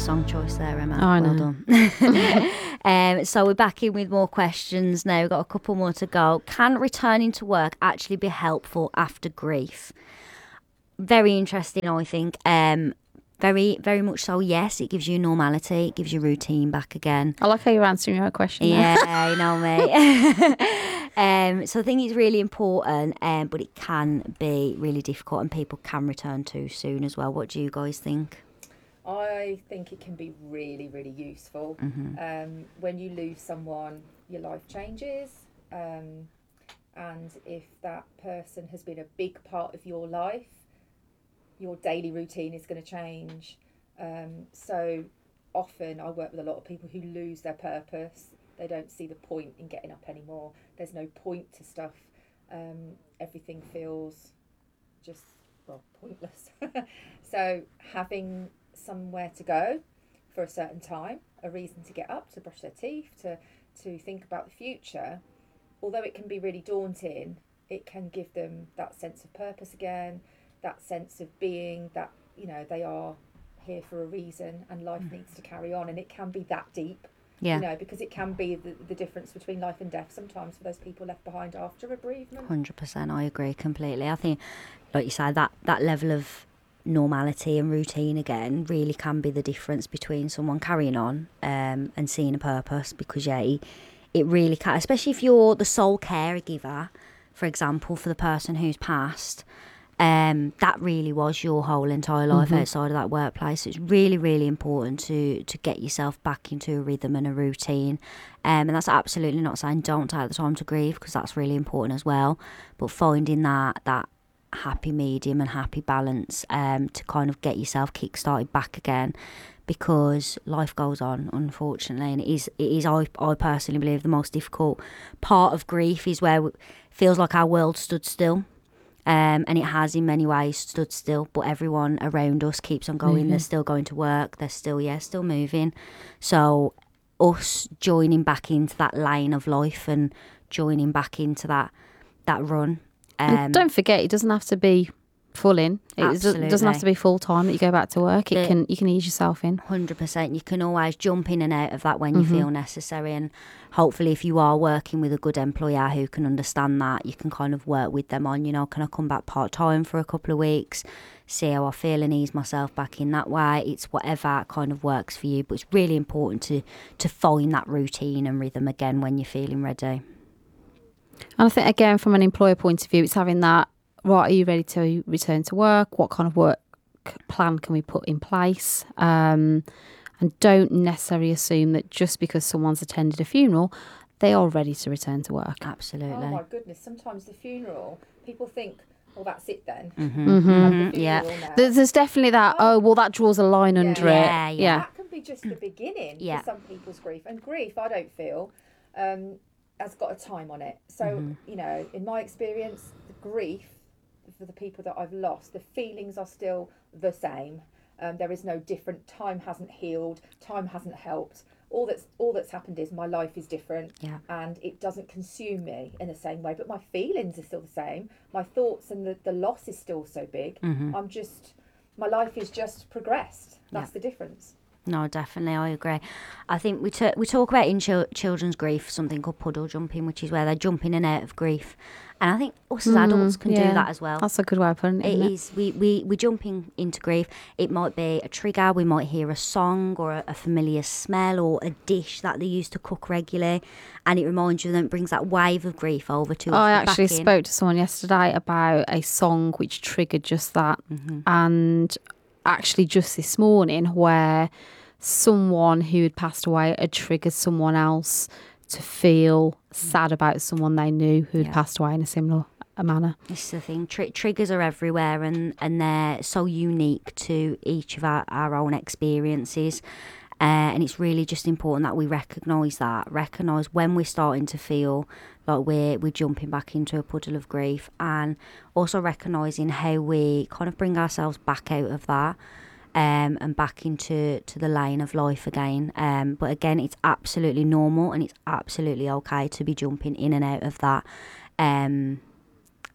song choice there, Emma. I know. Well done. So we're back in with more questions now. We've got a couple more to go. Can returning to work actually be helpful after grief? Very interesting, I think. Very, very much so, yes. It gives you normality. It gives you routine back again. I like how you're answering your own question there. Yeah, I know, mate. So I think it's really important, but it can be really difficult and people can return too soon as well. What do you guys think? I think it can be really, really useful. When you lose someone, your life changes. And if that person has been a big part of your life, your daily routine is going to change. So often I work with a lot of people who lose their purpose. They don't see the point in getting up anymore. There's no point to stuff. Everything feels just, pointless. So having somewhere to go for a certain time, a reason to get up, to brush their teeth, to think about the future, although it can be really daunting, it can give them that sense of purpose again, that sense of being, that, you know, they are here for a reason and life needs to carry on. And it can be that deep, you know, because it can be the difference between life and death sometimes for those people left behind after a bereavement. 100%, I agree completely. I think, like you said, that level of normality and routine again really can be the difference between someone carrying on and seeing a purpose, because it really can, especially if you're the sole caregiver, for example, for the person who's passed. That really was your whole entire life outside of that workplace. It's really, really important to get yourself back into a rhythm and a routine. And that's absolutely not saying don't take the time to grieve, because that's really important as well. But finding that happy medium and happy balance to kind of get yourself kick-started back again, because life goes on, unfortunately. And it is I personally believe the most difficult part of grief is where it feels like our world stood still. And it has in many ways stood still, but everyone around us keeps on going. They're still going to work. They're still moving. So us joining back into that lane of life and joining back into that run. And don't forget, it doesn't have to be full in. It doesn't have to be full time that you go back to work. You can ease yourself in. 100%. You can always jump in and out of that when you feel necessary. And hopefully, if you are working with a good employer who can understand that, you can kind of work with them on, you know, can I come back part time for a couple of weeks, see how I feel and ease myself back in that way. It's whatever kind of works for you. But it's really important to find that routine and rhythm again when you're feeling ready. And I think, again, from an employer point of view, it's having that, right, are you ready to return to work? What kind of work plan can we put in place? And don't necessarily assume that just because someone's attended a funeral, they are ready to return to work. Absolutely. Oh my goodness, sometimes the funeral, people think, well, that's it then. There's definitely that, that draws a line under it. Yeah. That can be just the beginning for some people's grief. And grief, I don't feel, has got a time on it. So, you know, in my experience, the grief for the people that I've lost, the feelings are still the same. There is no different. Time hasn't healed. Time hasn't helped. All that's happened is my life is different, and it doesn't consume me in the same way. But my feelings are still the same. My thoughts and the loss is still so big. My life is just progressed. That's the difference. No, definitely, I agree. I think we talk about in children's grief something called puddle jumping, which is where they jump in and out of grief. And I think us as adults can do that as well. That's a good way of putting it. It is. We jumping into grief. It might be a trigger. We might hear a song or a familiar smell or a dish that they used to cook regularly, and it reminds you. Then it brings that wave of grief over to us. I actually spoke to someone yesterday about a song which triggered just that, and actually just this morning where someone who had passed away had triggered someone else to feel sad about someone they knew who had passed away in a similar manner. This is the thing. Triggers are everywhere, and they're so unique to each of our own experiences. And it's really just important that we recognise when we're starting to feel like we're jumping back into a puddle of grief, and also recognising how we kind of bring ourselves back out of that. And back into the lane of life again. But again, it's absolutely normal and it's absolutely okay to be jumping in and out of that.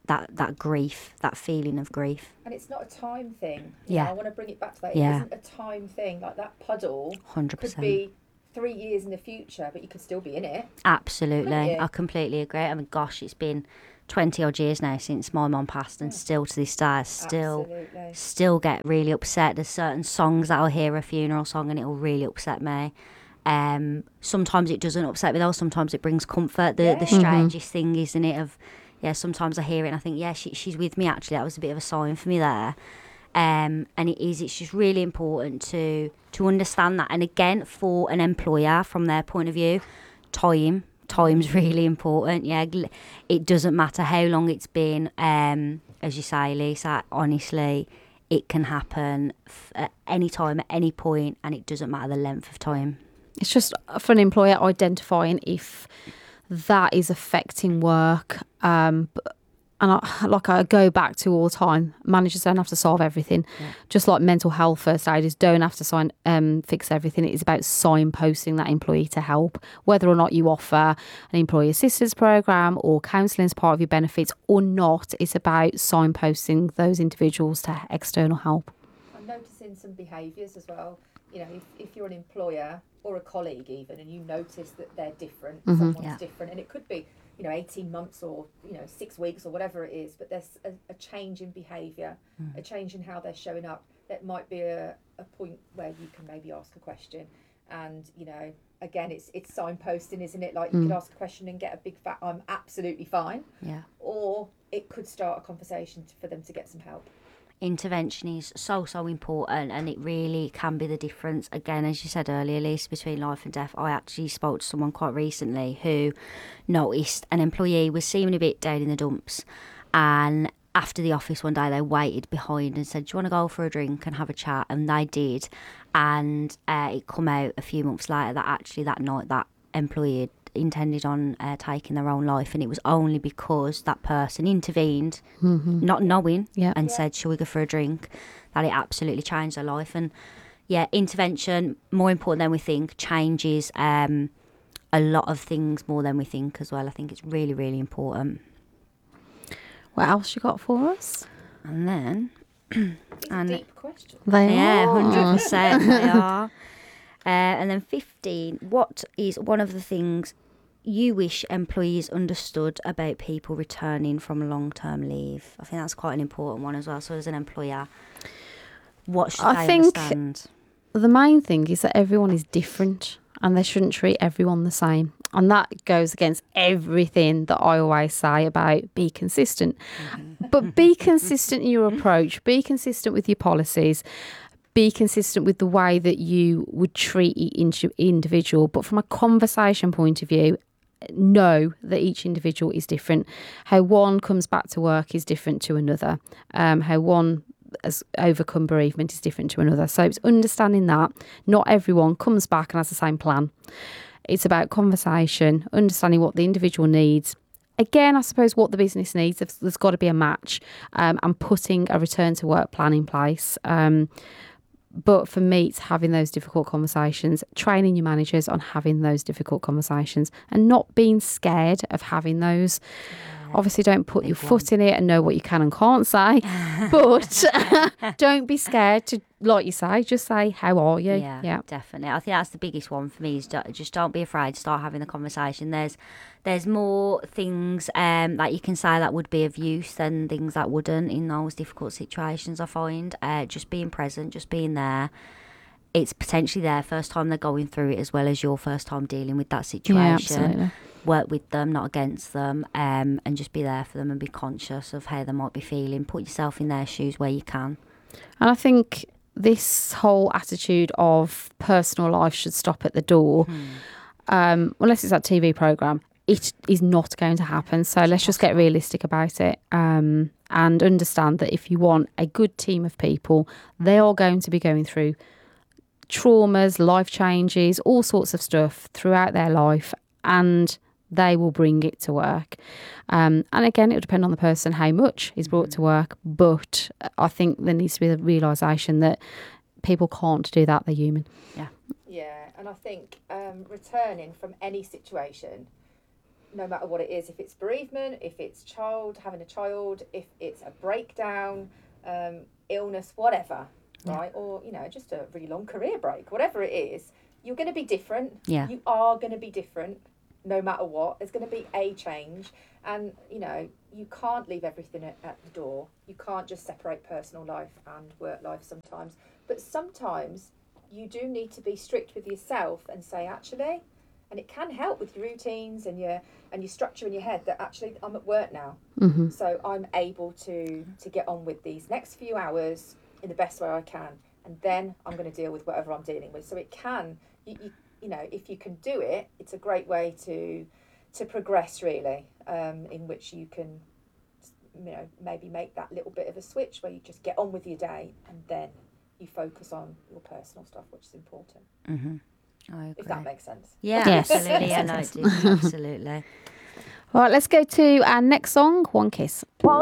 that grief, that feeling of grief. And it's not a time thing. Yeah. I want to bring it back to that. Yeah. It isn't a time thing. Like that puddle 100%. could be 3 years in the future, but you could still be in it. Absolutely. Couldn't you? I completely agree. I mean, gosh, it's been 20 odd years now since my mum passed, and still to this day, I still get really upset. There's certain songs that I'll hear, a funeral song, and it'll really upset me. Sometimes it doesn't upset me though. Sometimes it brings comfort. The strangest thing, isn't it? Sometimes I hear it and I think, she's with me. Actually, that was a bit of a sign for me there. And it's just really important to understand that. And again, for an employer, from their point of view, time's really important. Yeah, it doesn't matter how long it's been. As you say, Lisa, honestly, it can happen at any time, at any point, and it doesn't matter the length of time. It's just for an employer identifying if that is affecting work. And I go back to all the time, managers don't have to solve everything. Yeah. Just like mental health first aiders don't have to fix everything. It is about signposting that employee to help. Whether or not you offer an employee assistance programme or counselling as part of your benefits or not, it's about signposting those individuals to external help. I'm noticing some behaviours as well. If you're an employer or a colleague even, and you notice that they're different, someone's different, and it could be 18 months or 6 weeks or whatever it is, but there's a change in behaviour, a change in how they're showing up. That might be a point where you can maybe ask a question, and again, it's signposting, isn't it? Like you could ask a question and get a big fat "I'm absolutely fine," or it could start a conversation for them to get some help. Intervention is so important, and it really can be the difference. Again, as you said earlier, Lisa, between life and death. I actually spoke to someone quite recently who noticed an employee was seeming a bit down in the dumps, and after the office one day they waited behind and said, "Do you want to go for a drink and have a chat?" And they did, and it come out a few months later that actually that night that employee had intended on taking their own life, and it was only because that person intervened, not knowing, and said, "Shall we go for a drink?" that it absolutely changed their life. And intervention, more important than we think, changes a lot of things more than we think as well. I think it's really, really important. What else you got for us? And then deep question. They are 100% they are. And then 15, what is one of the things you wish employees understood about people returning from long-term leave? I think that's quite an important one as well. So as an employer, what should they understand? The main thing is that everyone is different and they shouldn't treat everyone the same. And that goes against everything that I always say about be consistent. But be consistent in your approach, be consistent with your policies, be consistent with the way that you would treat each individual. But from a conversation point of view, know that each individual is different. How one comes back to work is different to another. How one has overcome bereavement is different to another. So it's understanding that not everyone comes back and has the same plan. It's about conversation, understanding what the individual needs. Again, I suppose what the business needs, there's got to be a match, and putting a return to work plan in place. But for me, it's having those difficult conversations, training your managers on having those difficult conversations and not being scared of having those. Obviously, don't put your foot in it and know what you can and can't say. But don't be scared to, like you say, just say, how are you? Yeah, definitely. I think that's the biggest one for me is just don't be afraid to start having the conversation. There's more things that you can say that would be of use than things that wouldn't in those difficult situations, I find. Just being present, just being there. It's potentially their first time they're going through it as well as your first time dealing with that situation. Yeah, absolutely. Work with them, not against them, and just be there for them and be conscious of how they might be feeling. Put yourself in their shoes where you can. And I think this whole attitude of personal life should stop at the door, unless it's that TV programme. It is not going to happen. So let's just get realistic about it, and understand that if you want a good team of people, they are going to be going through traumas, life changes, all sorts of stuff throughout their life, and they will bring it to work. And again, it will depend on the person how much is brought to work. But I think there needs to be the realisation that people can't do that. They're human. Yeah, and I think returning from any situation, no matter what it is, if it's bereavement, if it's having a child, if it's a breakdown, illness, whatever, right? Or, just a really long career break, whatever it is, you're going to be different. Yeah. You are going to be different no matter what. There's going to be a change. And, you can't leave everything at the door. You can't just separate personal life and work life sometimes. But sometimes you do need to be strict with yourself and say, actually, and it can help with your routines and your structure in your head, that actually I'm at work now. Mm-hmm. So I'm able to get on with these next few hours in the best way I can. And then I'm going to deal with whatever I'm dealing with. So it can, if you can do it, it's a great way to progress, really, in which you can, maybe make that little bit of a switch where you just get on with your day and then you focus on your personal stuff, which is important. Mm-hmm. I agree. If that makes sense. Yeah, Yes. absolutely. I know it does. Absolutely. All right, let's go to our next song, One Kiss. One